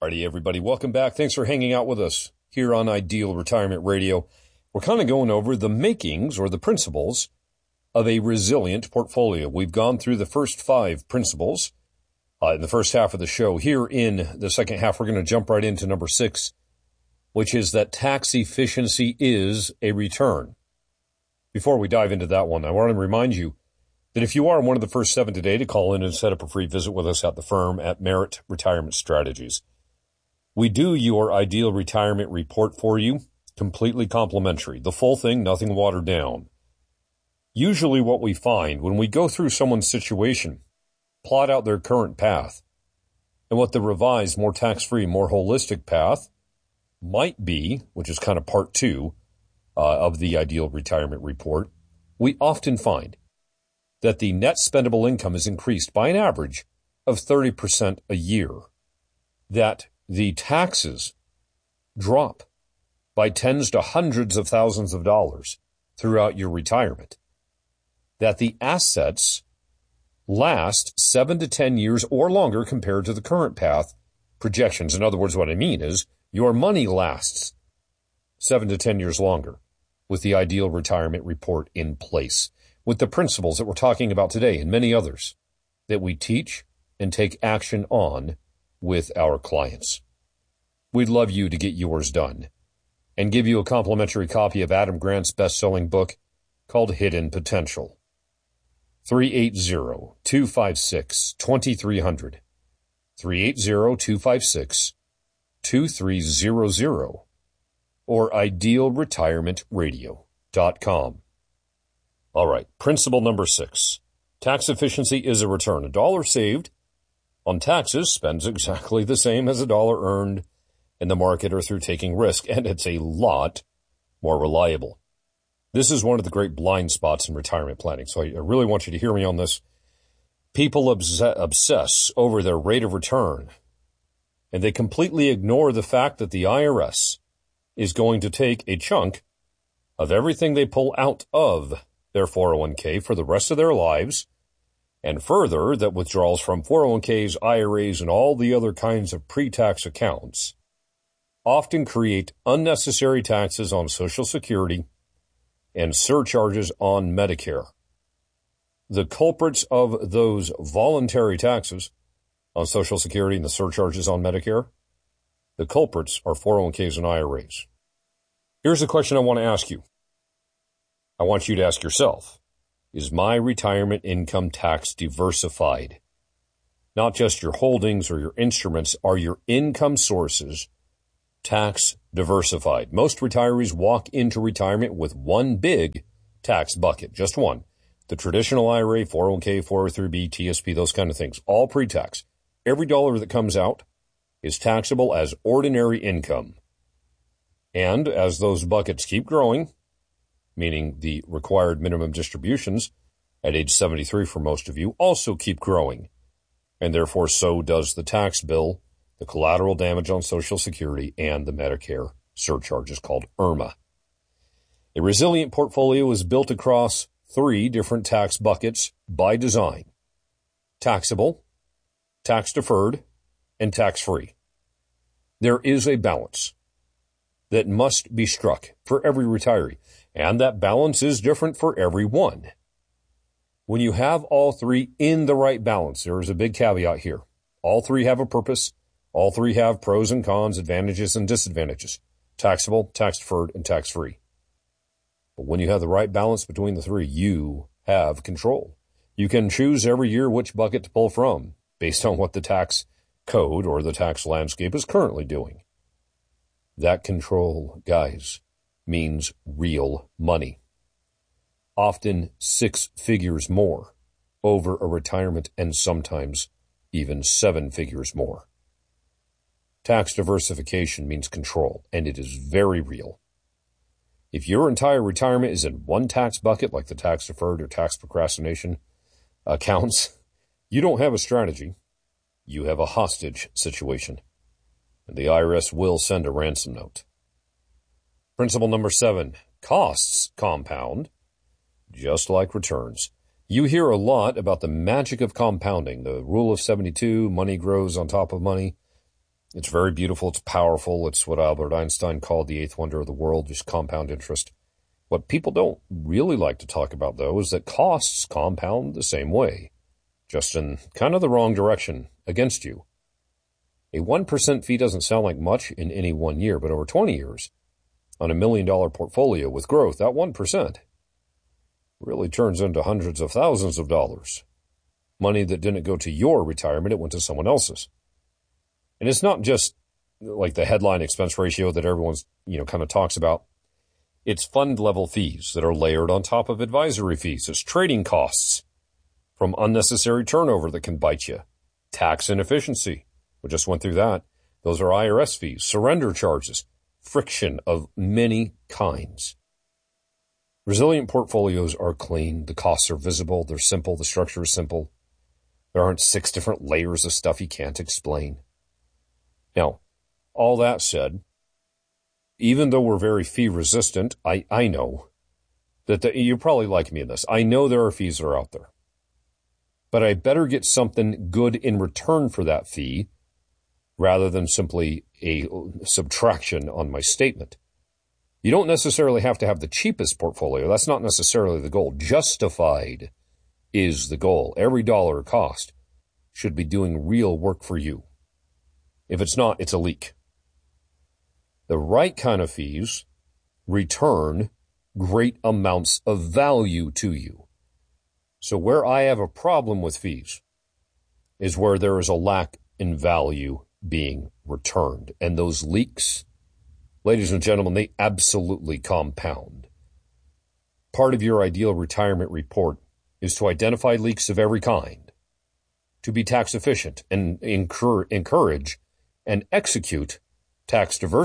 Alrighty, everybody, welcome back. Thanks for hanging out with us here on Ideal Retirement Radio. We're kind of going over the makings or the principles of a resilient portfolio. We've gone through the first 5 principles in the first half of the show. Here in the second half, we're going to jump right into number 6, which is that tax efficiency is a return. Before we dive into that one, I want to remind you that if you are one of the first 7 today to call in and set up a free visit with us at the firm at Merit Retirement Strategies, we do your ideal retirement report for you, completely complimentary. The full thing, nothing watered down. Usually what we find when we go through someone's situation, plot out their current path, and what the revised, more tax-free, more holistic path might be, which is kind of part 2 of the ideal retirement report, we often find that the net spendable income is increased by an average of 30% a year, that the taxes drop by tens to hundreds of thousands of dollars throughout your retirement, that the assets last 7 to 10 years or longer compared to the current path projections. In other words, what I mean is your money lasts 7 to 10 years longer with the ideal retirement report in place, with the principles that we're talking about today and many others that we teach and take action on with our clients. We'd love you to get yours done and give you a complimentary copy of Adam Grant's best-selling book called Hidden Potential. 380-256-2300, 380-256-2300, or idealretirementradio.com. All right, principle number 6. Tax efficiency is a return. $1 saved on taxes spends exactly the same as $1 earned in the market or through taking risk, and it's a lot more reliable. This is one of the great blind spots in retirement planning, so I really want you to hear me on this. People obsess over their rate of return, and they completely ignore the fact that the IRS is going to take a chunk of everything they pull out of their 401k for the rest of their lives, and further, that withdrawals from 401ks, IRAs, and all the other kinds of pre-tax accounts often create unnecessary taxes on Social Security and surcharges on Medicare. The culprits of those voluntary taxes on Social Security and the surcharges on Medicare, the culprits are 401ks and IRAs. Here's a question I want to ask you. I want you to ask yourself, is my retirement income tax diversified? Not just your holdings or your instruments, are your income sources tax diversified? Most retirees walk into retirement with one big tax bucket, just one. The traditional IRA, 401k, 403b, TSP, those kind of things, all pre-tax. Every dollar that comes out is taxable as ordinary income. And as those buckets keep growing, meaning the required minimum distributions at age 73 for most of you also keep growing. And therefore, so does the tax bill, the collateral damage on Social Security, and the Medicare surcharges called IRMAA. A resilient portfolio is built across 3 different tax buckets by design: taxable, tax-deferred, and tax-free. There is a balance that must be struck for every retiree, and that balance is different for everyone. When you have all 3 in the right balance, there is a big caveat here. All 3 have a purpose. All 3 have pros and cons, advantages and disadvantages: taxable, tax-deferred, and tax-free. But when you have the right balance between the 3, you have control. You can choose every year which bucket to pull from based on what the tax code or the tax landscape is currently doing. That control, guys, means real money. Often 6 figures more over a retirement, and sometimes even 7 figures more. Tax diversification means control, and it is very real. If your entire retirement is in one tax bucket, like the tax-deferred or tax procrastination accounts, you don't have a strategy. You have a hostage situation, and the IRS will send a ransom note. Principle number 7, costs compound just like returns. You hear a lot about the magic of compounding, the rule of 72, money grows on top of money. It's very beautiful. It's powerful. It's what Albert Einstein called the eighth wonder of the world, just compound interest. What people don't really like to talk about, though, is that costs compound the same way, just in kind of the wrong direction against you. A 1% fee doesn't sound like much in any 1 year, but over 20 years, on $1 million portfolio with growth, that 1% really turns into hundreds of thousands of dollars. Money that didn't go to your retirement, it went to someone else's. And it's not just like the headline expense ratio that everyone's, kind of talks about. It's fund level fees that are layered on top of advisory fees. It's trading costs from unnecessary turnover that can bite you. Tax inefficiency. We just went through that. Those are IRS fees, surrender charges, friction of many kinds. Resilient portfolios are clean. The costs are visible. They're simple. The structure is simple. There aren't 6 different layers of stuff you can't explain. Now, all that said, even though we're very fee resistant, I know that you're probably like me in this. I know there are fees that are out there. But I better get something good in return for that fee rather than simply a subtraction on my statement. You don't necessarily have to have the cheapest portfolio. That's not necessarily the goal. Justified is the goal. Every dollar cost should be doing real work for you. If it's not, it's a leak. The right kind of fees return great amounts of value to you. So where I have a problem with fees is where there is a lack in value being returned. And those leaks, ladies and gentlemen, they absolutely compound. Part of your ideal retirement report is to identify leaks of every kind, to be tax efficient and encourage and execute tax diversity.